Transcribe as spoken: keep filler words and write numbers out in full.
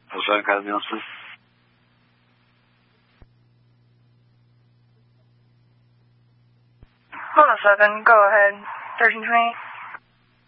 Volkswagen Academy, Austin. one oh seven, go ahead. thirteen twenty-eight.